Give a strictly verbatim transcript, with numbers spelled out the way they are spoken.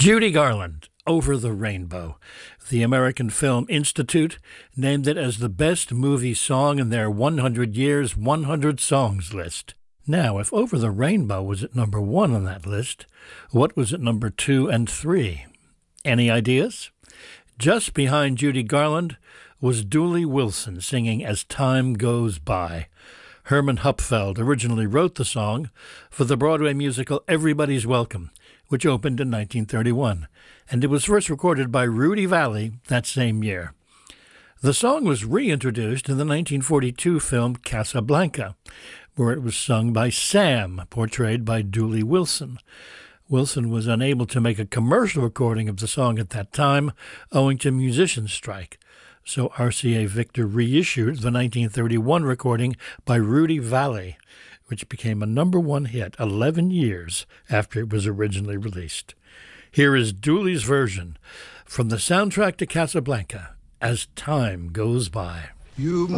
Judy Garland, Over the Rainbow. The American Film Institute named it as the best movie song in their one hundred years, one hundred songs list. Now, if Over the Rainbow was at number one on that list, what was at number two and three? Any ideas? Just behind Judy Garland was Dooley Wilson singing As Time Goes By. Herman Hupfeld originally wrote the song for the Broadway musical Everybody's Welcome, which opened in nineteen thirty-one, and it was first recorded by Rudy Vallee that same year. The song was reintroduced in the nineteen forty-two film Casablanca, where it was sung by Sam, portrayed by Dooley Wilson. Wilson was unable to make a commercial recording of the song at that time, owing to musicians' strike, so R C A Victor reissued the nineteen thirty-one recording by Rudy Vallee, which became a number one hit eleven years after it was originally released. Here is Dooley's version from the soundtrack to Casablanca, As Time Goes By. You